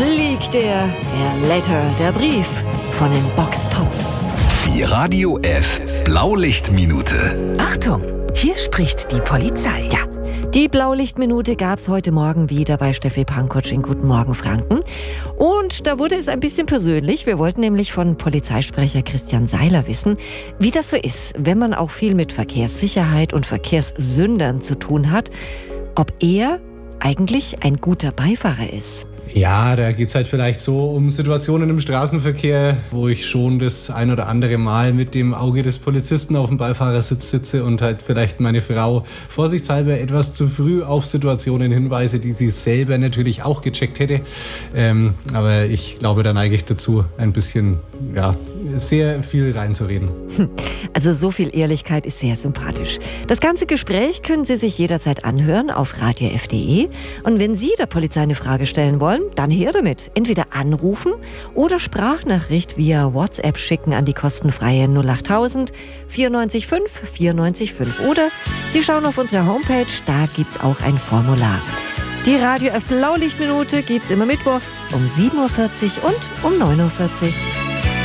fliegt der Letter, der Brief von den Boxtops. Die Radio F Blaulichtminute. Achtung, hier spricht die Polizei. Ja, die Blaulichtminute gab's heute Morgen wieder bei Steffi Pankotsch in Guten Morgen Franken. Und da wurde es ein bisschen persönlich. Wir wollten nämlich von Polizeisprecher Christian Seiler wissen, wie das so ist, wenn man auch viel mit Verkehrssicherheit und Verkehrssündern zu tun hat, ob er eigentlich ein guter Beifahrer ist. Ja, da geht's halt vielleicht so um Situationen im Straßenverkehr, wo ich schon das ein oder andere Mal mit dem Auge des Polizisten auf dem Beifahrersitz sitze und halt vielleicht meine Frau vorsichtshalber etwas zu früh auf Situationen hinweise, die sie selber natürlich auch gecheckt hätte. Aber ich glaube, da neige ich dazu, ein bisschen, sehr viel reinzureden. Also so viel Ehrlichkeit ist sehr sympathisch. Das ganze Gespräch können Sie sich jederzeit anhören auf radiof.de. Und wenn Sie der Polizei eine Frage stellen wollen, dann her damit. Entweder anrufen oder Sprachnachricht via WhatsApp schicken an die kostenfreie 08000 94 5 94 5. Oder Sie schauen auf unsere Homepage, da gibt's auch ein Formular. Die Radio F Blaulichtminute gibt's immer mittwochs um 7.40 Uhr und um 9.40 Uhr.